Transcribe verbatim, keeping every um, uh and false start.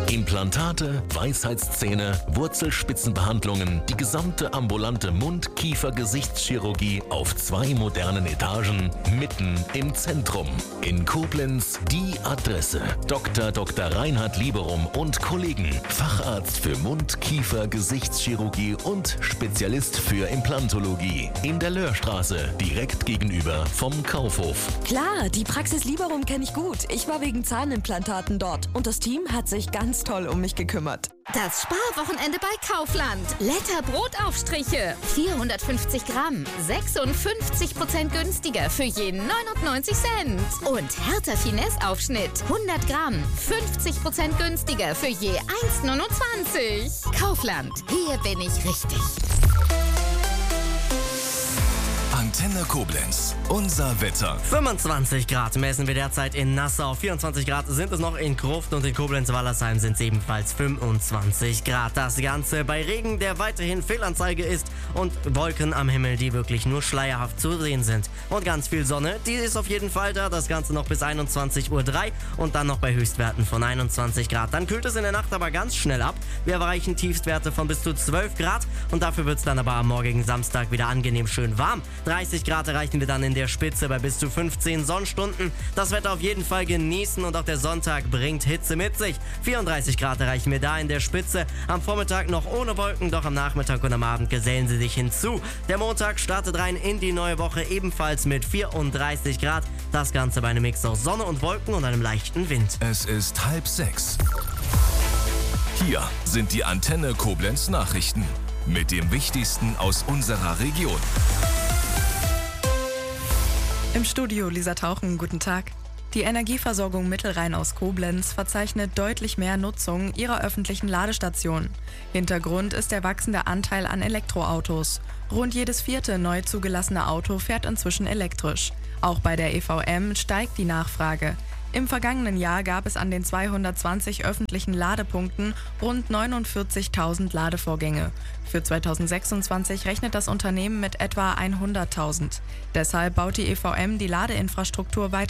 Implantate, Weisheitszähne, Wurzelspitzenbehandlungen, die gesamte ambulante Mund-, Kiefer-, Gesichtschirurgie auf zwei modernen Etagen, mitten im Zentrum. In Koblenz die Adresse. Doktor Doktor Reinhard Lieberum und Kollegen. Facharzt für Mund-, Kiefer-, Gesichtschirurgie und Spezialist für Implantologie. In der Löhrstraße, direkt gegenüber vom Kaufhof. Klar, die Praxis Lieberum kenne ich gut. Ich war wegen Zahnimplantaten dort und das Team hat sich ganz toll um mich gekümmert. Das Sparwochenende bei Kaufland. Letter Brotaufstriche. vierhundertfünfzig Gramm. sechsundfünfzig Prozent günstiger für je neunundneunzig Cent. Und Hertha Finesse Aufschnitt. hundert Gramm. fünfzig Prozent günstiger für je eins neunundzwanzig. Kaufland. Hier bin ich richtig. Antenne Koblenz. Unser Wetter. fünfundzwanzig Grad messen wir derzeit in Nassau. vierundzwanzig Grad sind es noch in Gruft und in Koblenz-Wallersheim sind es ebenfalls fünfundzwanzig Grad. Das Ganze bei Regen, der weiterhin Fehlanzeige ist und Wolken am Himmel, die wirklich nur schleierhaft zu sehen sind. Und ganz viel Sonne, die ist auf jeden Fall da. Das Ganze noch bis einundzwanzig Uhr drei und dann noch bei Höchstwerten von einundzwanzig Grad. Dann kühlt es in der Nacht aber ganz schnell ab. Wir erreichen Tiefstwerte von bis zu zwölf Grad und dafür wird es dann aber am morgigen Samstag wieder angenehm schön warm. dreißig Grad erreichen wir dann in der Spitze bei bis zu fünfzehn Sonnenstunden. Das Wetter auf jeden Fall genießen und auch der Sonntag bringt Hitze mit sich. vierunddreißig Grad erreichen wir da in der Spitze. Am Vormittag noch ohne Wolken, doch am Nachmittag und am Abend gesellen sie sich hinzu. Der Montag startet rein in die neue Woche ebenfalls mit vierunddreißig Grad. Das Ganze bei einem Mix aus Sonne und Wolken und einem leichten Wind. Es ist halb sechs. Hier sind die Antenne Koblenz Nachrichten mit dem Wichtigsten aus unserer Region. Im Studio Lisa Tauchen, guten Tag. Die Energieversorgung Mittelrhein aus Koblenz verzeichnet deutlich mehr Nutzung ihrer öffentlichen Ladestationen. Hintergrund ist der wachsende Anteil an Elektroautos. Rund jedes vierte neu zugelassene Auto fährt inzwischen elektrisch. Auch bei der E V M steigt die Nachfrage. Im vergangenen Jahr gab es an den zweihundertzwanzig öffentlichen Ladepunkten rund neunundvierzigtausend Ladevorgänge. Für zweitausendsechsundzwanzig rechnet das Unternehmen mit etwa hunderttausend. Deshalb baut die E V M die Ladeinfrastruktur weiter